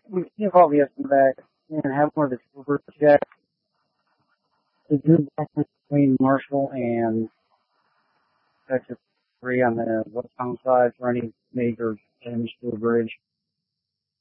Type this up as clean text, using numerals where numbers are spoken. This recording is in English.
we can call the estimate back and have one of the troopers check the good distance between Marshall and Texas 3 on the westbound side for any major damage to the bridge.